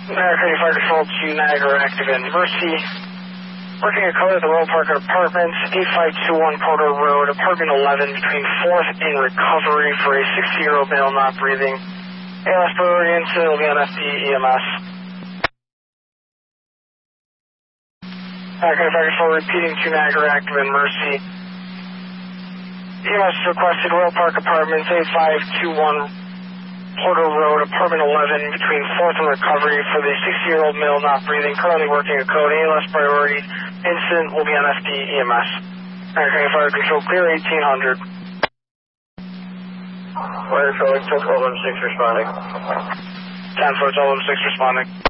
American Fire Control to Niagara active in Mercy. Working a code at the Royal Park Apartments, 8521 Porter Road, apartment 11, between 4th and Recovery for a 60-year-old male not breathing. ALS priority incident will be on FD EMS. American Fire Control repeating to Niagara active in Mercy. EMS requested Royal Park Apartments, 8521 Porter Road, apartment 11, between 4th and Recovery for the 60-year-old male not breathing, currently working a code. ALS priority incident will be on FD EMS. American Fire Control clear 1800. Fire Control, 1216 responding. 10-4, 1216 responding.